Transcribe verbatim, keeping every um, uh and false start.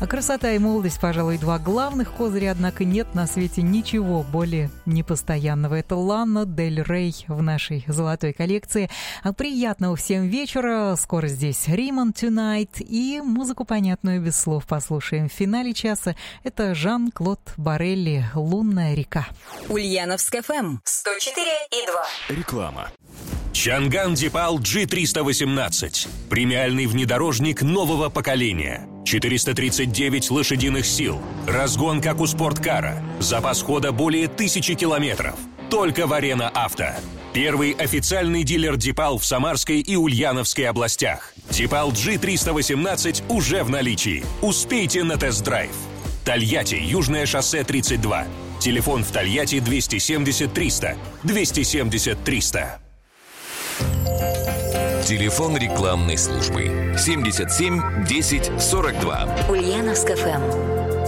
А красота и молодость, пожалуй, два главных козыря, однако нет на свете ничего более непостоянного. Это Лана Дель Рей в нашей золотой коллекции. А приятного всем вечера. Скоро здесь Риман Tonight и музыку понятную без слов послушаем. В финале часа это Жан-Клод Барелли «Лунная река». Ульяновск эф эм сто четыре и два. Реклама. Чанган Дипал джи триста восемнадцать. Премиальный внедорожник нового поколения. четыреста тридцать девять лошадиных сил. Разгон, как у спорткара. Запас хода более тысячи километров. Только в Арена Авто. Первый официальный дилер Дипал в Самарской и Ульяновской областях. Дипал джи триста восемнадцать уже в наличии. Успейте на тест-драйв. Тольятти, Южное шоссе тридцать два. Телефон в Тольятти двести семьдесят триста. двести семьдесят триста. Телефон рекламной службы семьдесят семь десять сорок два. Ульяновск эф эм.